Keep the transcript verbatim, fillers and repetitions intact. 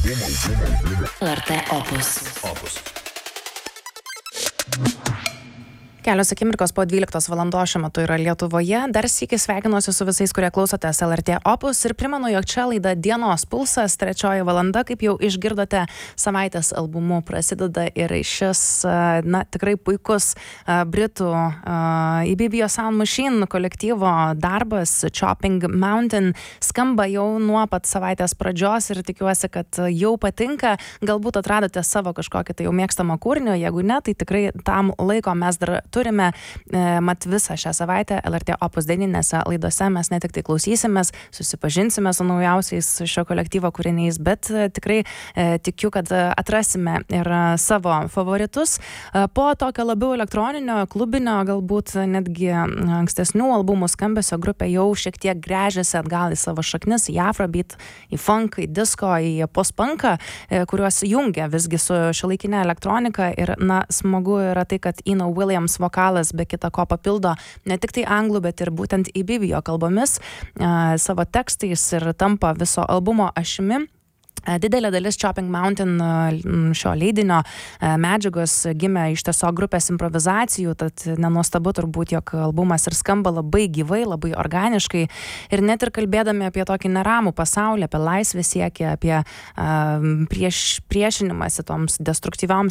L R T Opus. Opus. Kelios akimirkos po dvyliktos valandos šiuo metu yra Lietuvoje. Dar sykį sveikinuosi su visais, kurie klausotės L R T Opus ir primenu, jog čia laida Dienos pulsas, trečioji valanda, kaip jau išgirdote, savaitės albumu prasideda ir šis, na, tikrai puikus Britų E B B O Sound Machine kolektyvo darbas Chopping Mountain skamba jau nuo pat savaitės pradžios ir tikiuosi, kad jau patinka. Galbūt atradote savo kažkokį tai jau mėgstamą kūrinį, jeigu ne, tai tikrai tam laiko mes dar turime, mat visą šią savaitę L R T Opus dieninėse laidose mes ne tik tai klausysimės, susipažinsime su naujausiais šio kolektyvo kūriniais, bet tikrai e, tikiu, kad atrasime ir savo favoritus. Po tokio labiau elektroninio, klubinio, galbūt netgi ankstesnių albumų skambesio grupė jau šiek tiek gręžiasi atgal į savo šaknis, į afrobeat, į funk, į disco, į post-punką, e, kuriuos jungia visgi su šiuolaikinė elektronika ir, na, smagu yra tai, kad Eno Williams vokalas be kita ko papildo ne tik tai anglų, bet ir būtent E B B O kalbomis a, savo tekstais ir tampa viso albumo ašimi. Didelė dalis Chopping Mountain šio leidinio medžiagos gimė iš tiesiog grupės improvizacijų, tad nenuostabu turbūt, jog albumas ir skamba labai gyvai, labai organiškai ir net ir kalbėdami apie tokį neramų pasaulį, apie laisvę siekį, apie uh, prieš, priešinimąsi toms destruktyvioms